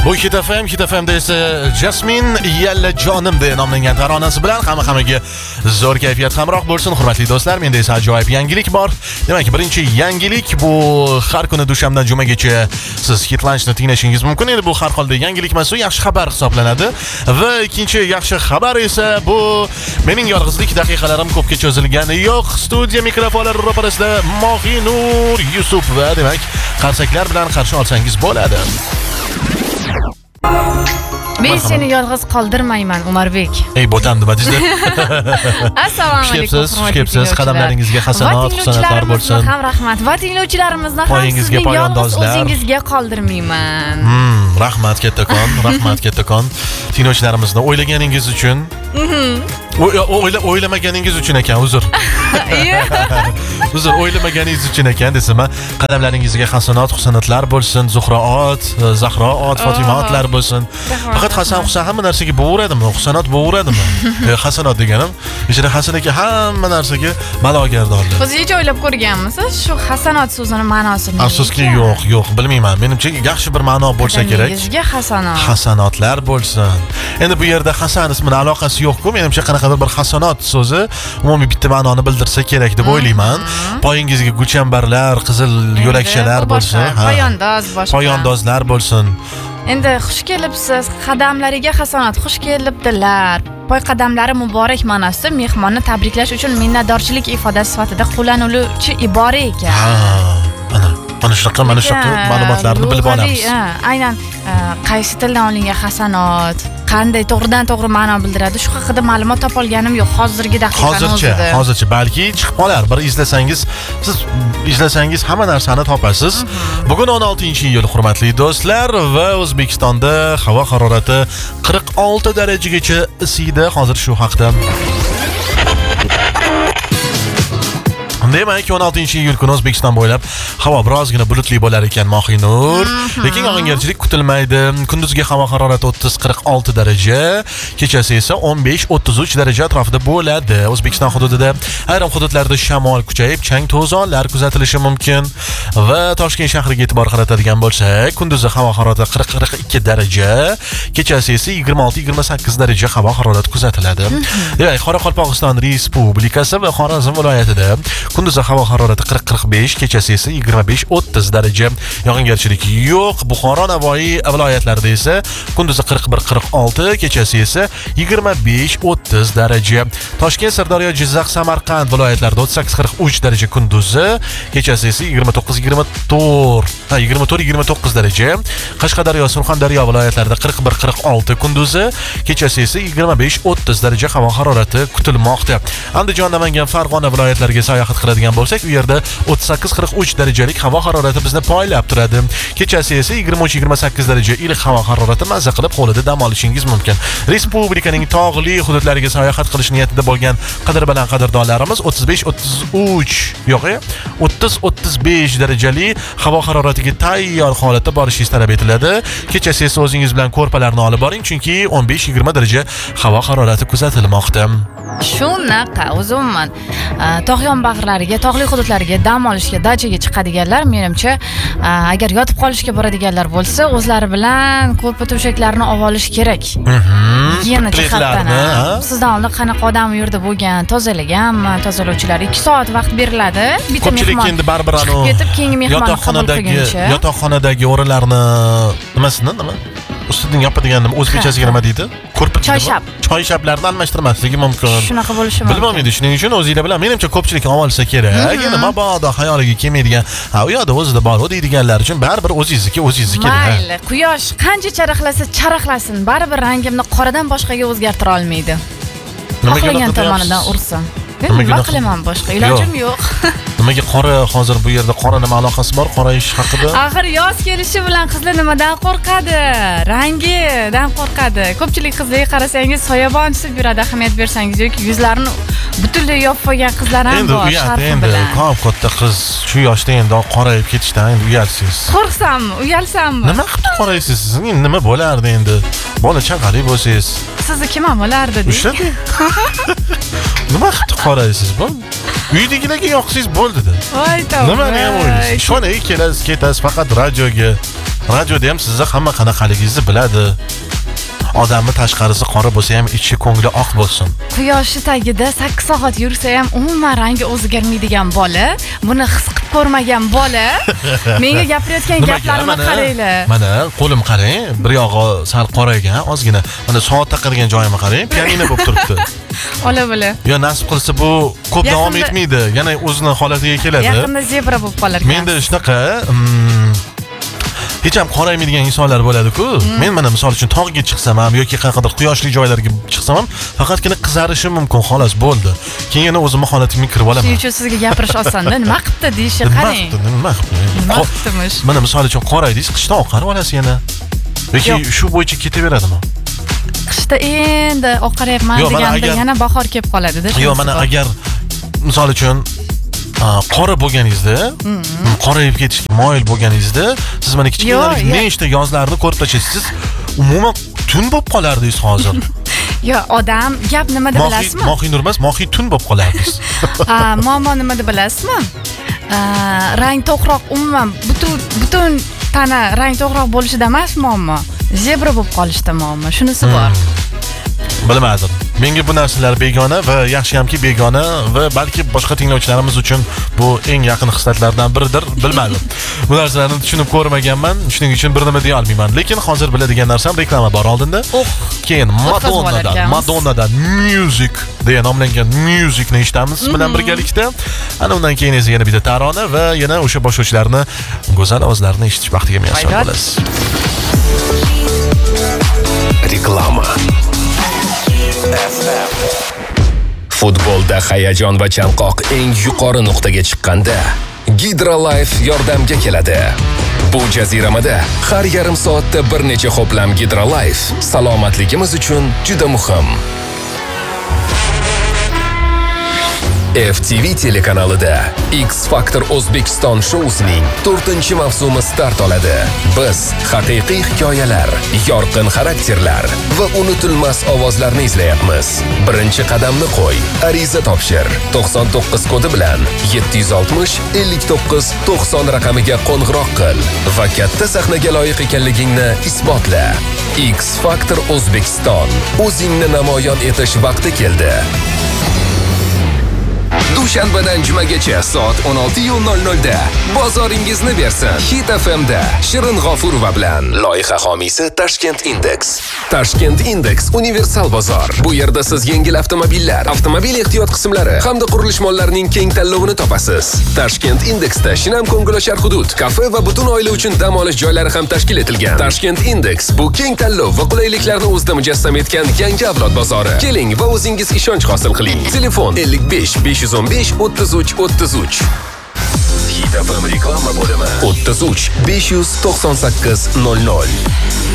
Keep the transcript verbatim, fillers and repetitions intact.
Bu Hit F M, Hit F M'da esa Jasmine Yalla Jonim deb nomlangan taronasi bilan hamma-hammaga zo'r kayfiyat hamroh bo'lsin. Hurmatli do'stlar, menda esa ajoyib yangilik bor. Demak, birinchi yangilik bu har kuni dushanbadan jumagacha siz Hit Lunchni tinglashingiz mumkin. Endi bu har holda yangilik emas, yaxshi xabar hisoblanadi. Va ikkinchi yaxshi xabar esa bu mening yolg'izlik daqiqalarim ko'pga cho'zilgani yo'q. Studiya mikrofonlari ro'parasida Mohinur Yusupova, demak, qarsaklar bilan qarshi olsangiz bo'ladi. Men seni yolg'iz qoldirmayman, Umarbek. Ey, bo'tam nima deysiz? Assalomu alaykum. Xush kelibsiz. Qadamlaringizga hasanot, xushonatlar bo'lsin. Ham rahmat. Va tinglovchilarimizni ham sizning yolg'iz o'zingizga qoldirmayman. Hmm, rahmat kattakon, rahmat kattakon. Tinglovchilarimizni o'ylaganingiz uchun. O'yla o'ylamaganingiz uchun ekan, uzr. Uzr, o'ylamaganingiz uchun ekan desam, qadamlaringizga hasanot, xushonatlar bo'lsin. Zuhroot, Zahroot, Fotimaotlar bo'lsin. Faqat Hasan Husan hamma narsaga bo'radimi? Husanot bo'radimi? Hasanot deganim, ichida Hasan aka hamma narsaga malogardorlar. O'zingiz hech o'ylab ko'rganmisiz shu hasanot so'zini ma'nosini? Afsuski yo'q, yo'q, bilmayman. Menimcha yaxshi bir ma'no bo'lsa kerak. Sizga hasanot. Hasanotlar bo'lsin. Endi bu yerda Hasan ismining aloqasi yo'q-ku. Menimcha qanaqadir bir hasanot so'zi umumiy bitta ma'noni bildirsa kerak deb o'ylayman. Poyingizga gulchambarlar, qizil yo'lakchalar bo'lsin, poyandoz boshqa. Poyandozlar bo'lsin. Endi xush kelibsiz, qadamlariga hasanat, xush kelibdilar. Poy qadamlari muborak ma'nosida mehmonni tabriklash uchun minnatdorchilik ifodasi sifatida qo'llaniluvchi ibora ekan. Ha, ana, mana shunaqa, mana shunaqa ma'lumotlarni bilib olamiz. Aynan qaysi tildan olingan hasanot, qanday to'g'ridan to'g'ri ma'no bildiradi, shu haqida ma'lumot topa olganim yo'q hozirgi daqiqani o'zida. Hozircha, hozircha balki chiqib qolar. Bir izlasangiz, siz izlasangiz hamma narsani topasiz. Bugun o'n oltinchi iyul, hurmatli do'stlar, va O'zbekistonda havo harorati qirq olti darajagacha isiydi. Hozir shu haqda. Demak, o'n oltinchi iyul kuni O'zbekiston bo'ylab havo birozgina bulutli bo'lar ekan, Mohinur. Lekin yog'ingarchilik kutilmaydi. Kunduzgi havo harorati o'ttiz qirq olti daraja, kechasi esa o'n besh o'ttiz uch daraja atrofida bo'ladi. O'zbekiston hududida ayrim hududlarda shamol kuchayib, chang to'zonlar kuzatilishi mumkin. Va Toshkent shahriga e'tibor qaratadigan bo'lsak, kunduzi havo harorati qirq qirq ikki daraja, kechasi esa yigirma olti yigirma sakkiz daraja havo harorati kuzatiladi. Demak, Qoraqalpog'iston Respublikasi va Xorazm viloyatida kunduzi havo harorati qirq qirq besh, kechasi esa yigirma besh o'ttiz daraja. Yog'ingarchilik yo'q. Buxoro, Navoiy viloyatlarida esa kunduzi qirq bir qirq olti, kechasi esa yigirma besh o'ttiz daraja. Toshkent, Sirdaryo, Jizzax, Samarqand viloyatlarida o'ttiz sakkiz qirq uch daraja kunduzi, kechasi esa yigirma to'qqiz yigirma to'rt, ha yigirma to'rt yigirma to'qqiz daraja. Qashqadaryo, Surxondaryo viloyatlarida qirq bir qirq olti kunduzi, kechasi esa yigirma besh o'ttiz daraja havo harorati kutilmoqda. Andijon, Namangan, Farg'ona viloyatlariga sayohat qiladigan bo'lsak, u yerda o'ttiz sakkiz qirq uch darajalik havo harorati bizni poylab turadi. Kechasi esa yigirma uch yigirma sakkiz daraja iliq havo harorati mazza qilib hovlida dam olishingiz mumkin. Respublikaning tog'li hududlariga sayohat qilish niyatida bo'lgan qadr bilan qadrdonlarimiz o'ttiz besh o'ttiz uch, yo'q, o'ttiz o'ttiz besh darajali havo haroratiga tayyor holatda borishingiz talab etiladi. Kechasi esa o'zingiz bilan ko'rpalarni olib boring, chunki o'n besh yigirma daraja havo harorati kuzatilmoqda. Shunaqa, o'zimman tog' yonbag'irlariga, tog'li hududlariga dam olishga, dachaga chiqadiganlar, menimcha, agar yotib qolishga boradiganlar bo'lsa, o'zlari bilan ko'rpa to'shaklarni olib olish kerak. Gigiyena jihatdan. Sizdan oldin qanaqa odam u yerda bo'lgan, tozalaganmi, tozalovchilar ikki soat vaqt beriladi. Bitta mehmon endi baribir anu ketib, keyingi mehmonni qabul qilguncha. Yotoqxonadagi o'rinlarni nimasini, nima? Ustidan yopadigandim, o'zbekchasiga nima deydi? Ko'rpa choyshab. Choyshaplarni almashtirmasligi mumkin. Shunaqa bo'lishi mumkin. Bilmayman, shuning uchun o'zingizlar bilan menimcha ko'pchilik olsa kerak. Yana mabodo xayoliga kelmaydigan, ha u yoqda o'zida bor deydiganlar uchun baribir o'zingizniki o'zingizniki kerak. Mayli, quyosh qancha charaqlasa, charaqlasin, baribir rangimni qoradan boshqaga o'zgartira olmaydi. Xohlagan tomonidan ursin. Nima qilaman boshqa? Ilojim yo'q. Nimaga qora, hozir bu yerda qora nima aloqasi bor qora ish haqida? Axir yoz kelishi bilan qizlar nimadan qo'rqadi? Rangidan qo'rqadi. Ko'pchilik qizlarga qarasangiz soyabon chizib yuradi, ahamiyat bersangiz yoki yuzlarini butunlay yopib qo'ygan qizlar ham bor. Endi endi ko'p katta qiz shu yoshda endi qorayib ketishdan endi uyalsiz. Qo'rqsammi, uyalsammi? Nima qilib qoraysiz siz? Nima bo'lardi endi? Bola chaqali bo'lsangiz. Sizni kim ham bo'lardi? O'sha. Nima qilib qoraysiz bu? Uydagilarga yoqsangiz bo'ldi-da. Voy tavba. Nima nima o'ylaysiz? Shona kelasiz, ketasiz faqat radioga. radioda ham sizni hamma qanaqaligingizni biladi. Odamni tashqarisi qora bo'lsa ham ichi ko'ngli oq bo'lsin. Quyoshni tagida sakkiz soat yursa ham umuman rangi o'zgarmaydigan bola, buni his qilib ko'rmagan bola. Menga gapirayotgan gaplarimni qaranglar. Mana qo'lim qarang, bir yog'i sal qoraygan, ozgina. Mana soat taqilgan joyimni qarang, pianino bo'lib turibdi. Ola bila. Yo, nasib qilsa bu ko'p davom etmaydi. Yana o'zining holatiga keladi. Yaqinda zebra bo'lib qolar ekan. Menda shunaqa hech ham qoraymaydigan insonlar bo'ladi-ku. Hmm. Men mana misol uchun tog'ga chiqsam ham yoki qanaqadir quyoshli joylarga chiqsam ham faqatgina qizarishim mumkin, xolos bo'ldi. Keyin yana o'zimning holatimga kirib olaman. Shuning uchun sizga gapirish osonda. Nima qilibdi deyishi qarang. Nima qilibdi? Nima qilibdimish? Mana misol uchun qoraydingiz, qishda oqarib olasiz yana. Yoki shu bo'yicha ketaveradimi? Qishda endi oqaryapman deganda yana bahor kelib qoladi-da. Yo'q, mana agar misol uchun qora bo'lganingizda, qorayib ketishga moyil bo'lganingizda, siz mana kichkinalik nechta yozlarni ko'rib tashlaysiz, umuman tun bo'lib qolardingiz hozir. Yo, odam gap nimada bilasizmi? Mohiy nur emas, mohiy tun bo'lib qolardingiz. Ha, muammo nimada bilasizmi? Rang to'qroq, umuman butun butun tana rang to'qroq bo'lishida emas muammo. Zebra bo'lib qolishda muammo. Shunisi bor. Bilmadim. Menga bu narsalar begona va yaxshi hamki begona va balki boshqa tinglovchilarimiz uchun bu eng yaqin hislatlardan biridir, bilmadim. Bu narsalarni tushunib ko'rmaganman, shuning uchun bir nima deya olmayman. Lekin hozir biladigan narsam reklama bor oldinda. Keyin Madonnadan, Madonnadan Music deya nomlangan Musicni eshitamiz bilan birgalikda. Ana undan keyin esa yana bitta tarona va yana o'sha boshlovchilarni go'zal ovozlarini eshitish vaqtiga muyassar bo'lasiz. Reklama. Futbolda hayajon va chanqoq eng yuqori nuqtaga chiqqanda Hydrolife yordamga keladi. Bu jaziramada har yarim soatda bir necha ho'plam Hydrolife salomatligimiz uchun juda muhim. F T V telekanalida X Factor O'zbekiston shousining to'rtinchi mavsumi start oladi. Biz haqiqiy hikoyalar, yorqin xarakterlar va unutilmas ovozlarni izlayapmiz. Birinchi qadamni qo'y, ariza topshir. to'qson to'qqiz kodi bilan yetti yuz oltmish ellik to'qqiz to'qson raqamiga qo'ng'iroq qil va katta sahnaga loyiq ekanligingni isbotla. X Factor O'zbekiston, o'zingni namoyon etish vaqti keldi. Dushanbadan jumagacha soat o'n olti nol nol da bozoringizni bersin. Hit F M da Shirin G'ofurova bilan. Loyiha homiysi Tashkent Index. Tashkent Index universal bozor. Bu yerda siz yengil avtomobillar, avtomobil ehtiyot qismlari hamda qurilish mollarining keng tanlovini topasiz. Tashkent Indexda shinam ko'ngilochar hudud, kafe va butun oila uchun dam olish joylari ham tashkil etilgan. Tashkent Index bu keng tanlov va qulayliklarni o'zida mujassam etgan yangi avlod bozori. Keling va o'zingiz ishonch hosil qiling. Telefon ellik besh besh yuz o'n besh o'ttiz uch o'ttiz uch. Hit F M reklama bo'limi o'ttiz uch besh yuz to'qson sakkiz nol nol.